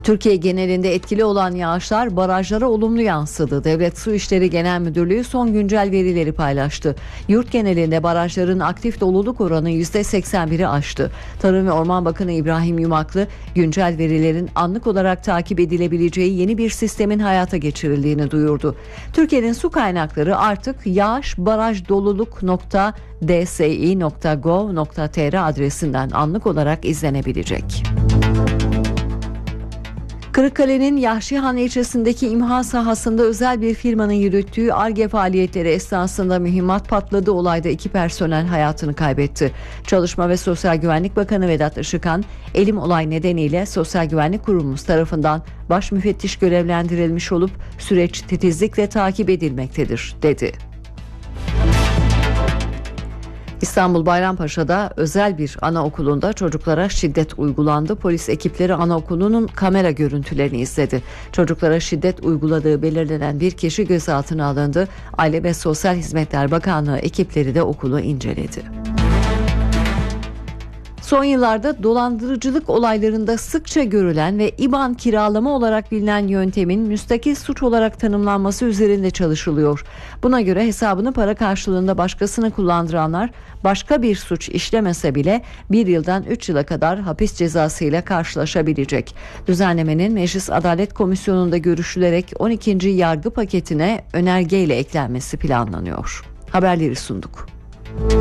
Türkiye genelinde etkili olan yağışlar barajlara olumlu yansıdı. Devlet Su İşleri Genel Müdürlüğü son güncel verileri paylaştı. Yurt genelinde barajların aktif doluluk oranı %81'i aştı. Tarım ve Orman Bakanı İbrahim Yumaklı, güncel verilerin anlık olarak takip edilebileceği yeni bir sistemin hayata geçirildiğini duyurdu. Türkiye'nin su kaynakları artık yağışbarajdoluluk.dsi.gov.tr adresinden anlık olarak izlenebilecek. Kırıkkale'nin Yahşihan ilçesindeki imha sahasında özel bir firmanın yürüttüğü Ar-Ge faaliyetleri esnasında mühimmat patladı. Olayda 2 personel hayatını kaybetti. Çalışma ve Sosyal Güvenlik Bakanı Vedat Işıkhan, elim olay nedeniyle Sosyal Güvenlik Kurumumuz tarafından baş müfettiş görevlendirilmiş olup süreç titizlikle takip edilmektedir, dedi. İstanbul Bayrampaşa'da özel bir anaokulunda çocuklara şiddet uygulandı. Polis ekipleri anaokulunun kamera görüntülerini izledi. Çocuklara şiddet uyguladığı belirlenen bir kişi gözaltına alındı. Aile ve Sosyal Hizmetler Bakanlığı ekipleri de okulu inceledi. Son yıllarda dolandırıcılık olaylarında sıkça görülen ve IBAN kiralama olarak bilinen yöntemin müstakil suç olarak tanımlanması üzerinde çalışılıyor. Buna göre hesabını para karşılığında başkasına kullandıranlar başka bir suç işlemese bile 1 yıldan 3 yıla kadar hapis cezasıyla karşılaşabilecek. Düzenlemenin Meclis Adalet Komisyonu'nda görüşülerek 12. yargı paketine önergeyle eklenmesi planlanıyor. Haberleri sunduk.